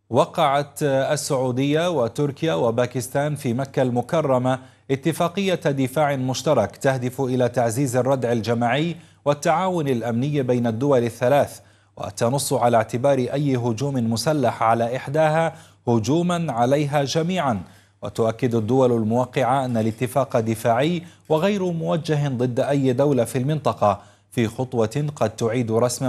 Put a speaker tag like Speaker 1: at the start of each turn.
Speaker 1: وقعت السعودية وتركيا وباكستان في مكة المكرمة اتفاقية دفاع مشترك تهدف إلى تعزيز الردع الجماعي والتعاون الأمني بين الدول الثلاث، وتنص على اعتبار أي هجوم مسلح على إحداها هجوما عليها جميعا. وتؤكد الدول الموقعة أن الاتفاق دفاعي وغير موجه ضد أي دولة في المنطقة، في خطوة قد تعيد رسم